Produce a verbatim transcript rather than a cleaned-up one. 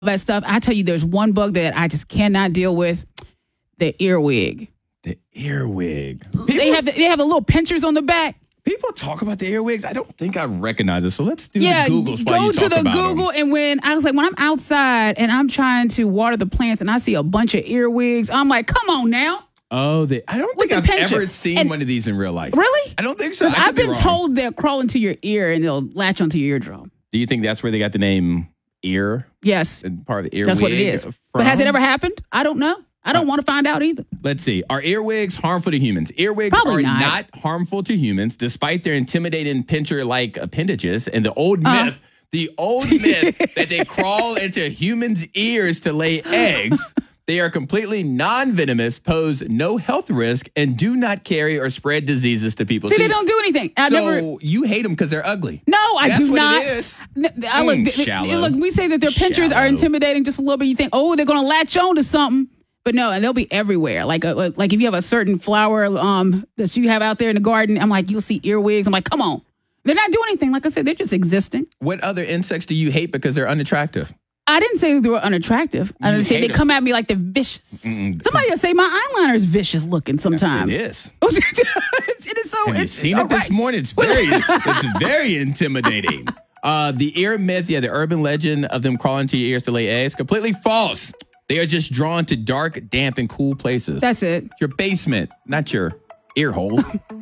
that stuff. I tell you, there's one bug that I just cannot deal with: the earwig. The earwig. People, they have the, they have the little pinchers on the back. People talk about the earwigs. I don't think I recognize it. So let's do yeah, the Googles while go you to talk the about Google. them. And when I was like, when I'm outside and I'm trying to water the plants and I see a bunch of earwigs, I'm like, come on now. Oh, they, I don't With think the I've pincher. ever seen And- one of these in real life. Really? I don't think so. I could I've be been wrong. told they'll crawl into your ear and they'll latch onto your eardrum. Do you think that's where they got the name ear? Yes, And part of the earwig. that's what it is. From? But has it ever happened? I don't know. I don't uh, want to find out either. Let's see. Are earwigs harmful to humans? Earwigs Probably are not. not. harmful to humans, despite their intimidating pincher-like appendages and the old Uh. myth, the old myth that they crawl into humans' ears to lay eggs. They are completely non-venomous, pose no health risk, and do not carry or spread diseases to people. See, So they don't do anything. I so never. you hate them because they're ugly. No, I That's do what not. It is. N- I look, Mm, th- th- shallow. look, we say that their pinchers Shallow. are intimidating just a little bit. You think, oh, they're going to latch on to something. But no, and they'll be everywhere. Like, uh, like if you have a certain flower um, that you have out there in the garden, I'm like, you'll see earwigs. I'm like, come on. They're not doing anything. Like I said, they're just existing. What other insects do you hate because they're unattractive? I didn't say they were unattractive. I You didn't say hate they them. come at me like they're vicious. Mm-mm. Somebody will say my eyeliner is vicious looking sometimes. It is. it is so. Have you it's, seen it's it this all right. morning? It's very, it's very intimidating. Uh, the ear myth, yeah, the urban legend of them crawling to your ears to lay eggs, completely false. They are just drawn to dark, damp, and cool places. That's it. Your basement, not your ear hole.